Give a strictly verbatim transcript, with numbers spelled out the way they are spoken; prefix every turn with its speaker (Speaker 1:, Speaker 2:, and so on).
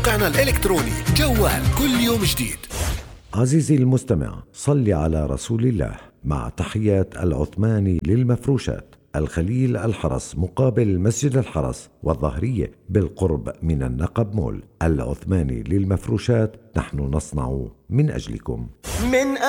Speaker 1: موقعنا الإلكتروني جوال كل يوم جديد.
Speaker 2: عزيزي المستمع، صل على رسول الله. مع تحيات العثماني للمفروشات، الخليل الحرس مقابل مسجد الحرس والظهرية بالقرب من النقب مول. العثماني للمفروشات، نحن نصنع من أجلكم.
Speaker 3: من